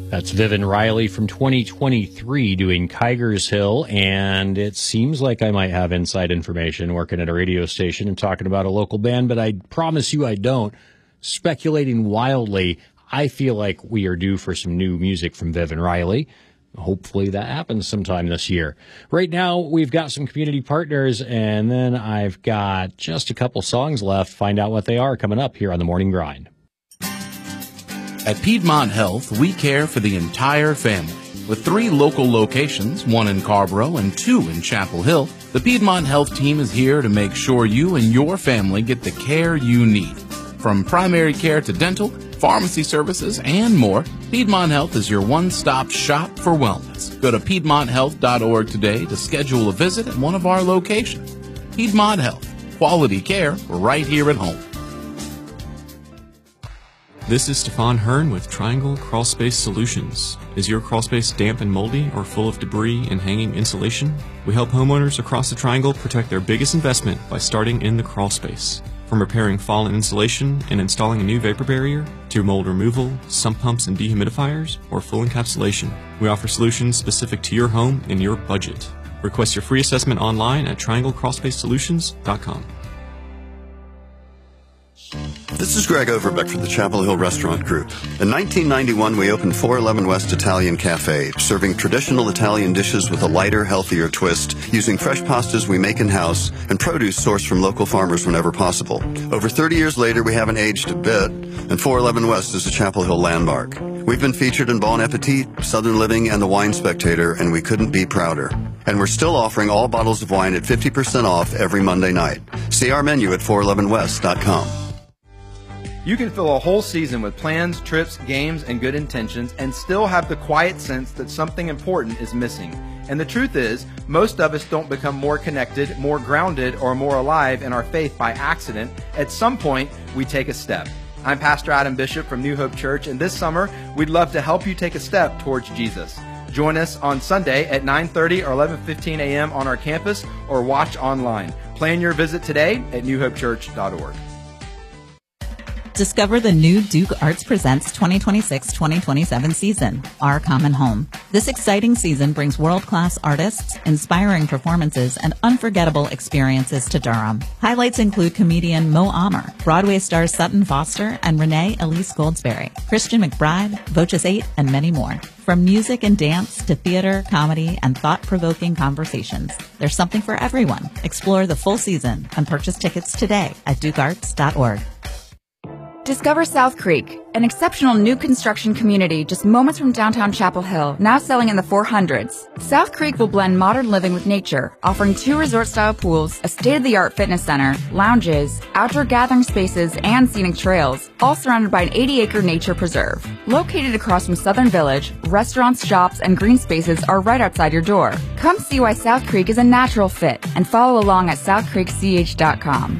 That's Vivian Riley from 2023 doing Kiger's Hill, and it seems like I might have inside information working at a radio station and talking about a local band, but I promise you I don't. Speculating wildly, I feel like we are due for some new music from Vivian Riley. Hopefully that happens sometime this year. Right now, we've got some community partners, and then I've got just a couple songs left. Find out what they are coming up here on The Morning Grind. At Piedmont Health, we care for the entire family. With 3 local locations, 1 in Carborough and 2 in Chapel Hill, the Piedmont Health team is here to make sure you and your family get the care you need. From primary care to dental, pharmacy services, and more, Piedmont Health is your one-stop shop for wellness. Go to PiedmontHealth.org today to schedule a visit at one of our locations. Piedmont Health, quality care right here at home. This is Stefan Hearn with Triangle Crawlspace Solutions. Is your crawlspace damp and moldy or full of debris and hanging insulation? We help homeowners across the Triangle protect their biggest investment by starting in the crawlspace. From repairing fallen insulation and installing a new vapor barrier, to mold removal, sump pumps and dehumidifiers, or full encapsulation, we offer solutions specific to your home and your budget. Request your free assessment online at trianglecrawlspacesolutions.com. This is Greg Overbeck for the Chapel Hill Restaurant Group. In 1991, we opened 411 West Italian Cafe, serving traditional Italian dishes with a lighter, healthier twist, using fresh pastas we make in-house and produce sourced from local farmers whenever possible. Over 30 years later, we haven't aged a bit, and 411 West is a Chapel Hill landmark. We've been featured in Bon Appetit, Southern Living, and The Wine Spectator, and we couldn't be prouder. And we're still offering all bottles of wine at 50% off every Monday night. See our menu at 411west.com. You can fill a whole season with plans, trips, games, and good intentions and still have the quiet sense that something important is missing. And the truth is, most of us don't become more connected, more grounded, or more alive in our faith by accident. At some point, we take a step. I'm Pastor Adam Bishop from New Hope Church, and this summer, we'd love to help you take a step towards Jesus. Join us on Sunday at 9:30 or 11:15 a.m. on our campus or watch online. Plan your visit today at newhopechurch.org. Discover the new Duke Arts Presents 2026-2027 season, Our Common Home. This exciting season brings world-class artists, inspiring performances, and unforgettable experiences to Durham. Highlights include comedian Mo Amer, Broadway stars Sutton Foster, and Renee Elise Goldsberry, Christian McBride, Voces 8, and many more. From music and dance to theater, comedy, and thought-provoking conversations, there's something for everyone. Explore the full season and purchase tickets today at dukearts.org. Discover South Creek, an exceptional new construction community just moments from downtown Chapel Hill, now selling in the 400s. South Creek will blend modern living with nature, offering 2 resort-style pools, a state-of-the-art fitness center, lounges, outdoor gathering spaces, and scenic trails, all surrounded by an 80-acre nature preserve. Located across from Southern Village, restaurants, shops, and green spaces are right outside your door. Come see why South Creek is a natural fit and follow along at southcreekch.com.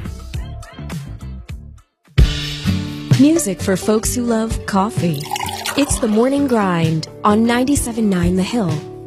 Music for folks who love coffee. It's The Morning Grind on 97.9 The Hill.